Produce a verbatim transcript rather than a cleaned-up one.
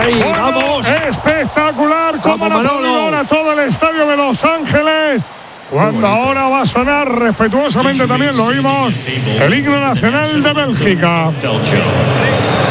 Ahí, bueno, vamos. Espectacular como Vamos, la ahora todo el estadio de Los Ángeles. Cuando ahora va a sonar respetuosamente, también lo oímos, el himno nacional de Bélgica.